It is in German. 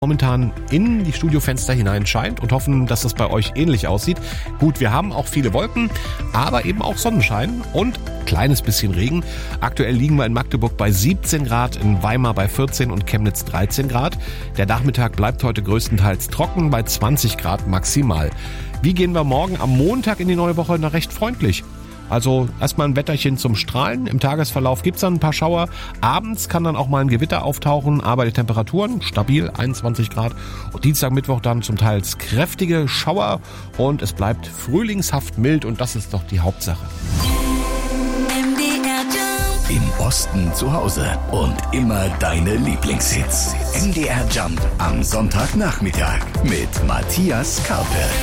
momentan in die Studiofenster hinein scheint und hoffen, dass das bei euch ähnlich aussieht. Gut, wir haben auch viele Wolken, aber eben auch Sonnenschein und kleines bisschen Regen. Aktuell liegen wir in Magdeburg bei 17 Grad, in Weimar bei 14 und Chemnitz 13 Grad. Der Nachmittag bleibt heute größtenteils trocken bei 20 Grad maximal. Wie gehen wir morgen am Montag in die neue Woche? Na, recht freundlich. Also erstmal ein Wetterchen zum Strahlen. Im Tagesverlauf gibt's dann ein paar Schauer. Abends kann dann auch mal ein Gewitter auftauchen, aber die Temperaturen stabil, 21 Grad. Und Dienstag, Mittwoch dann zum Teil kräftige Schauer und es bleibt frühlingshaft mild und das ist doch die Hauptsache. Im Osten zu Hause und immer deine Lieblingshits. MDR Jump am Sonntagnachmittag mit Matthias Karpe.